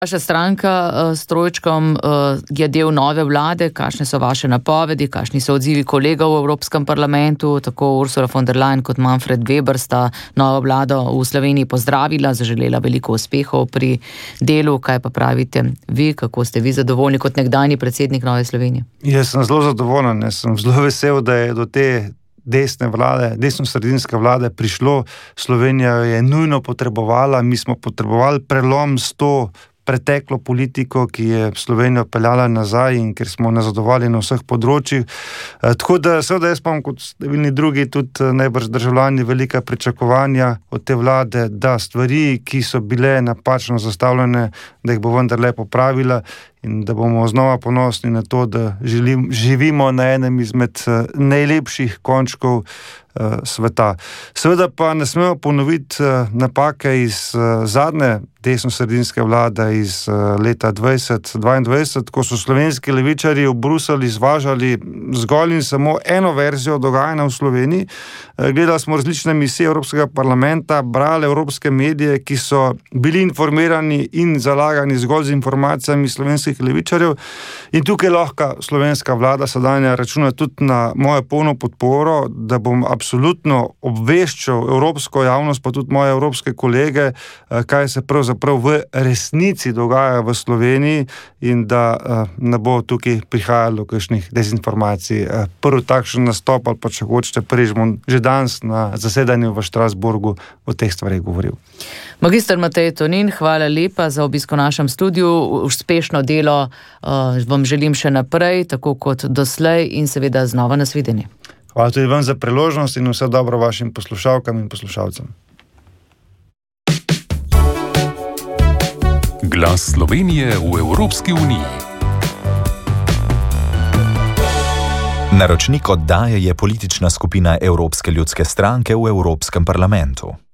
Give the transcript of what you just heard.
Vaša stranka s trojčkom je del nove vlade. Kakšne so vaše napovedi, kakšni so odzivi kolegov v Evropskem parlamentu? Tako Ursula von der Leyen kot Manfred Weber sta novo vlado v Sloveniji pozdravila, zaželela veliko uspehov pri delu. Kaj pa pravite vi, kako ste vi zadovoljni kot nekdanji predsednik Nove Slovenije? Jaz sem zelo zadovoljen, sem zelo vesel, da je do te desne vlade, desno-sredinske vlade prišlo. Slovenija je nujno potrebovala, mi smo potrebovali prelom s to preteklo politiko, ki je Slovenijo peljala nazaj in ker smo nazadovali na vseh področjih. Tako da seveda jaz imam kot številni drugi tudi najbrž državljani velika pričakovanja od te vlade, da stvari, ki so bile napačno zastavljene, da jih bo vendarle popravila in da bomo znova ponosni na to, da živimo na enem izmed najlepših končkov sveta. Seveda pa ne smemo ponoviti napake iz zadnje desno-sredinske vlade iz leta 2022, ko so slovenski levičarji v Bruselj izvažali zgolj in samo eno verzijo dogajanja v Sloveniji. Gledali smo različne misije Evropskega parlamenta, brali evropske medije, ki so bili informirani in zalagani zgolj z informacijami slovenskih levičarjev. In tukaj lahko slovenska vlada sedanja računa tudi na mojo polno podporo, da bom absolutno obveščal evropsko javnost, pa tudi moje evropske kolege, kaj se pravzaprav v resnici dogaja v Sloveniji in da ne bo tukaj prihajalo kakšnih dezinformacij. Prvi takšen nastop ali pa če hočete prižmo že danes na zasedanju v Štrasburgu o teh stvareh govoril. Magister Matej Tonin, hvala lepa za obisk v našem studiu. Uspešno delo vam želim še naprej, tako kot doslej in seveda znova nasvidenje. Hvala tudi vam za priložnost in vse dobro vašim poslušalkam in poslušalcem. Glas Slovenije v Evropski uniji. Naročnik oddaje je politična skupina Evropske ljudske stranke v Evropskem parlamentu.